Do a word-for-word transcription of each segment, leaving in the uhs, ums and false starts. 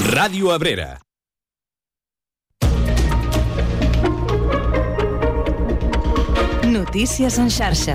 Ràdio Abrera. Notícies en xarxa.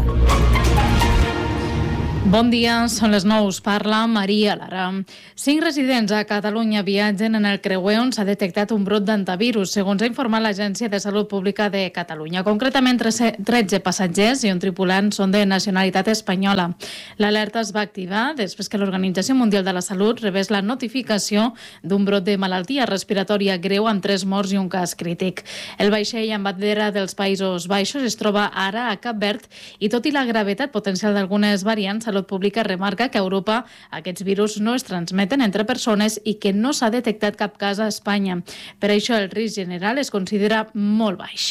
Bon dia, són les nou. Us parla Maria Lara. Cinc residents a Catalunya viatgen en el creuer on s'ha detectat un brot d'hantavirus, segons ha informat l'Agència de Salut Pública de Catalunya. Concretament, tretze passatgers i un tripulant són de nacionalitat espanyola. L'alerta es va activar després que l'Organització Mundial de la Salut rebés la notificació d'un brot de malaltia respiratòria greu amb tres morts i un cas crític. El vaixell amb bandera dels Països Baixos es troba ara a Cap Verd i, tot i la gravetat potencial d'algunes variants, Salut Pública remarca que a Europa aquests virus no es transmeten entre persones i que no s'ha detectat cap cas a Espanya. Per això el risc general es considera molt baix.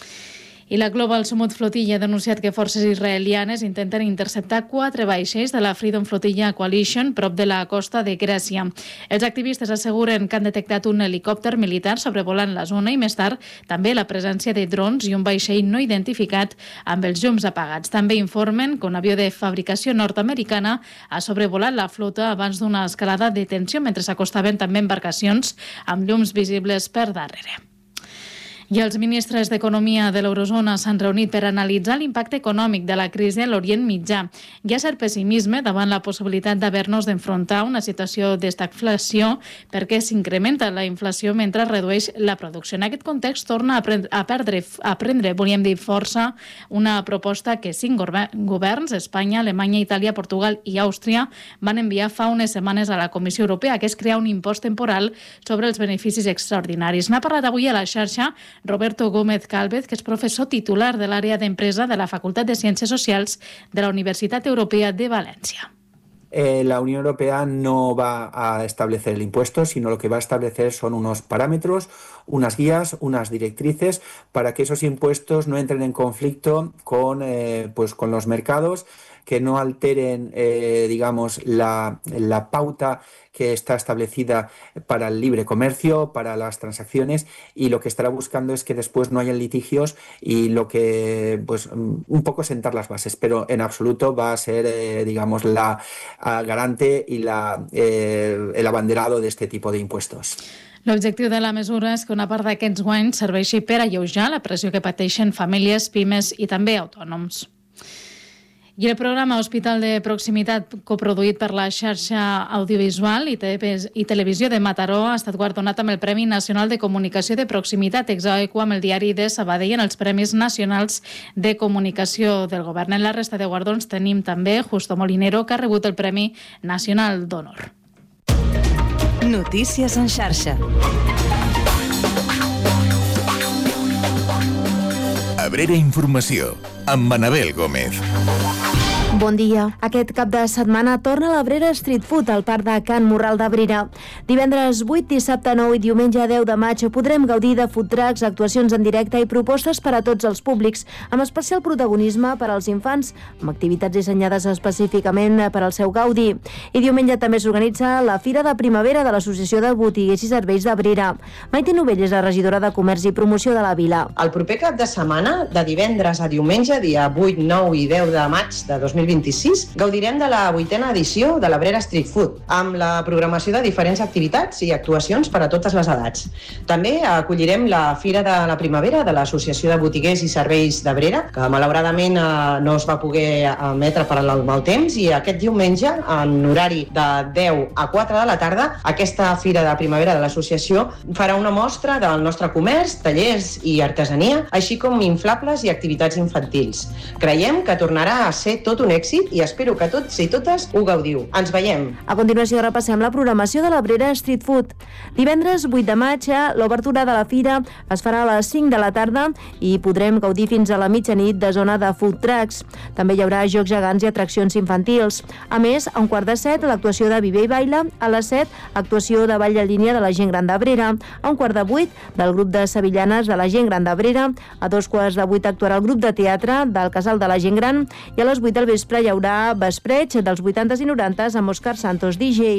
I la Global Sumut Flotilla ha denunciat que forces israelianes intenten interceptar quatre vaixells de la Freedom Flotilla Coalition prop de la costa de Grècia. Els activistes asseguren que han detectat un helicòpter militar sobrevolant la zona i més tard també la presència de drons i un vaixell no identificat amb els llums apagats. També informen que un avió de fabricació nord-americana ha sobrevolat la flota abans d'una escalada de tensió mentre s'acostaven també embarcacions amb llums visibles per darrere. I els ministres d'Economia de l'Eurozona s'han reunit per analitzar l'impacte econòmic de la crisi a l'Orient Mitjà. Hi ha cert pessimisme davant la possibilitat d'haver-nos d'enfrontar una situació d'estagflació perquè s'incrementa la inflació mentre redueix la producció. En aquest context torna a, prendre, a, perdre, a prendre, volíem dir, força una proposta que cinc governs, Espanya, Alemanya, Itàlia, Portugal i Àustria, van enviar fa unes setmanes a la Comissió Europea, que és crear un impost temporal sobre els beneficis extraordinaris. N'ha parlat avui a la xarxa Roberto Gómez Cálvez, que és professor titular de l'àrea d'empresa de la Facultat de Ciències Socials de la Universitat Europea de València. Eh, la Unión Europea no va a establecer el impuesto, sino lo que va a establecer son unos parámetros, unas guías, unas directrices para que esos impuestos no entren en conflicto con, eh, pues con los mercados, que no alteren, eh, digamos, la, la pauta que está establecida para el libre comercio, para las transacciones, y lo que estará buscando es que después no haya litigios y lo que, pues, un poco sentar las bases, pero en absoluto va a ser, eh, digamos, la garante y la, eh, el abanderado de este tipo de impuestos. L'objectiu de la mesura és que una part d'aquests guanys serveixi per alleujar la pressió que pateixen famílies, pimes i també autònoms. I el programa Hospital de Proximitat, coproduït per la xarxa audiovisual i, i televisió de Mataró, ha estat guardonat amb el Premi Nacional de Comunicació de Proximitat, exequo amb el Diari de Sabadell en els Premis Nacionals de Comunicació del Govern. En la resta de guardons tenim també Justo Molinero, que ha rebut el Premi Nacional d'Honor. Notícies en xarxa. Abrera Informació, amb Manabel Gómez. Bon dia. Aquest cap de setmana torna l'Abrera Street Food al Parc de Can Morral d'Abrera. Divendres vuit, dissabte nou i diumenge deu de maig podrem gaudir de food trucks, actuacions en directe i propostes per a tots els públics, amb especial protagonisme per als infants, amb activitats dissenyades específicament per al seu gaudi. I diumenge també s'organitza la Fira de Primavera de l'Associació de Botiguers i Serveis d'Abrera. Maite Novell és la regidora de Comerç i Promoció de la vila. El proper cap de setmana, de divendres a diumenge, dia vuit, nou i deu de maig de dos mil vint-i-sis, gaudirem de la vuitena edició de l'Abrera Street Food, amb la programació de diferents activitats i actuacions per a totes les edats. També acollirem la Fira de la Primavera de l'Associació de Botiguers i Serveis d'Abrera, que malauradament no es va poder emetre per al mal temps, i aquest diumenge, en horari de deu a quatre de la tarda, aquesta Fira de Primavera de l'Associació farà una mostra del nostre comerç, tallers i artesania, així com inflables i activitats infantils. Creiem que tornarà a ser tot un èxit i espero que tots i totes ho gaudiu. Ens veiem. A continuació repassem la programació de l'Abrera Street Food. Divendres vuit de maig, l'obertura de la fira es farà a les cinc de la tarda i podrem gaudir fins a la mitjanit de zona de food trucks. També hi haurà jocs gegants i atraccions infantils. A més, a un quart de set, l'actuació de Viver i Baila. A les set, actuació de ball en línia de la gent gran d'Abrera. A un quart de vuit, del grup de sevillanes de la gent gran d'Abrera. A dos quarts de vuit actuarà el grup de teatre del Casal de la Gent Gran. I a les vuit del vespre hi haurà vespreig dels vuitantes i norantes amb Òscar Santos D J.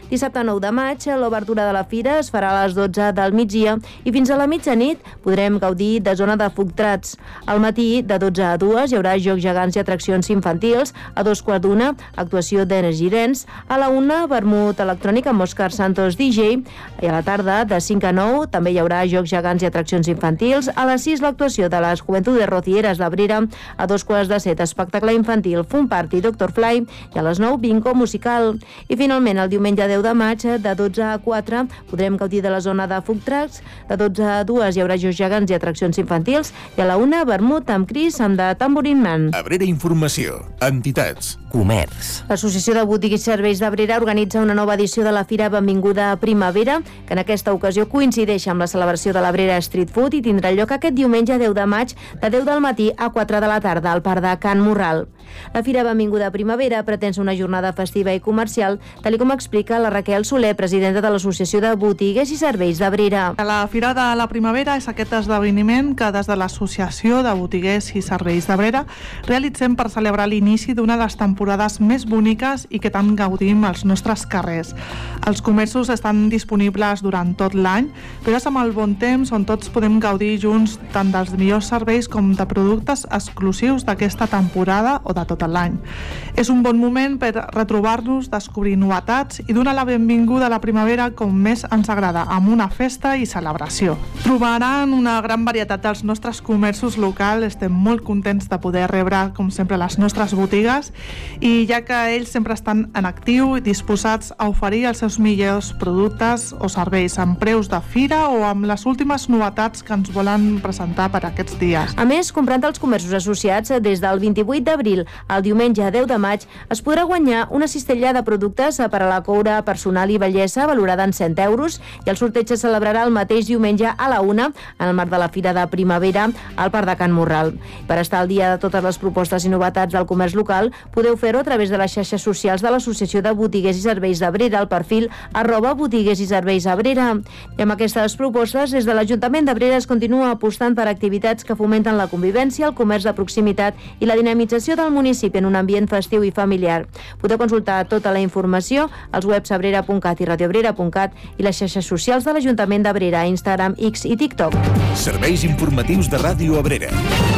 Dissabte nou de maig, l'obertura de la fira es farà a les dotze del migdia i fins a la mitjanit podrem gaudir de zona de food trucks. Al matí, de dotze a dues, hi haurà jocs gegants i atraccions infantils. A dos quarts d'una, actuació d'Energy Dance. A la una, vermut electrònic amb Òscar Santos D J. I a la tarda, de cinc a nou, també hi haurà jocs gegants i atraccions infantils. A les sis, l'actuació de les Juventudes Rocieres d'Abrera. A dos quarts de set, espectacle infantil Fun Party doctor Fly. I a les nou, bingo musical. I finalment, el diumenge deu de maig, de dotze a quatre, podrem gaudir de la zona de food trucks. De dotze a dues hi haurà jocs gegants i atraccions infantils. I a la una, vermut amb Cris, amb de Tambourine Man. Abrera Informació, entitats, comerç. L'Associació de Botigues i Serveis d'Abrera organitza una nova edició de la Fira Benvinguda a Primavera, que en aquesta ocasió coincideix amb la celebració de l'Abrera Street Food i tindrà lloc aquest diumenge deu de maig de deu del matí a quatre de la tarda al Parc de Can Morral. La Fira Benvinguda a Primavera pretén ser una jornada festiva i comercial, tal com explica la Raquel Soler, presidenta de l'Associació de Botigues i Serveis d'Abrera. La Fira de la Primavera és aquest esdeveniment que des de l'Associació de Botiguers i Serveis d'Abrera realitzem per celebrar l'inici d'una de les temporades més boniques i que tant gaudim als nostres carrers. Els comerços estan disponibles durant tot l'any, però és amb el bon temps on tots podem gaudir junts tant dels millors serveis com de productes exclusius d'aquesta temporada o de tot l'any. És un bon moment per retrobar-nos, descobrir novetats i donar la benvinguda a la primavera com més ens agrada, amb una festa i celebració. Trobaran una gran varietat dels nostres comerços locals, estem molt contents de poder rebre, com sempre, les nostres botigues i ja que ells sempre estan en actiu i disposats a oferir els seus millors productes o serveis amb preus de fira o amb les últimes novetats que ens volen presentar per aquests dies. A més, comprant els comerços associats, des del vint-i-vuit d'abril al diumenge deu de maig, es podrà guanyar una cistella de productes per a la coure personal i bellesa valorada en cent euros i el sorteig se celebrarà el mateix diumenge a la una en el marc de la Fira de Primavera al Parc de Can Morral. Per estar al dia de totes les propostes i novetats del comerç local, podeu fer-ho a través de les xarxes socials de l'Associació de Botiguers i Serveis d'Abrera, al perfil arroba botigues i serveis Abrera. I amb aquestes propostes, des de l'Ajuntament d'Abrera es continua apostant per activitats que fomenten la convivència, el comerç de proximitat i la dinamització del municipi en un ambient festiu i familiar. Podeu consultar tota la informació als webs abrera punt cat i radioabrera punt cat i les xarxes socials de l'Ajuntament d'Abrera, Instagram, X i TikTok. serveis informatius de Ràdio Abrera.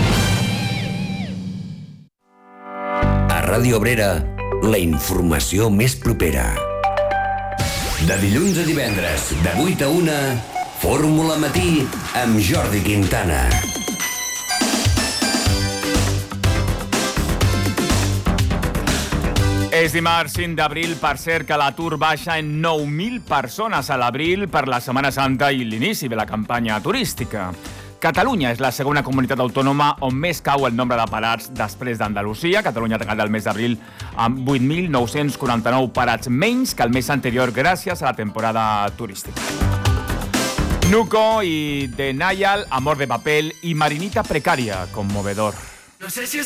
A Ràdio Abrera, la informació més propera. De dilluns a divendres, de vuit a una, Fórmula Matí amb Jordi Quintana. És dimarts cinc d'abril, per cert que l'atur baixa en nou mil persones a l'abril per la Setmana Santa i l'inici de la campanya turística. Catalunya és la segona comunitat autònoma on més cau el nombre de parats després d'Andalusia. Catalunya ha tancat el mes d'abril amb vuit mil nou-cents quaranta-nou parats menys que el mes anterior gràcies a la temporada turística. Nuco i The Nayal, Amor de papel i Marinita precaria, conmovedor. No sé si es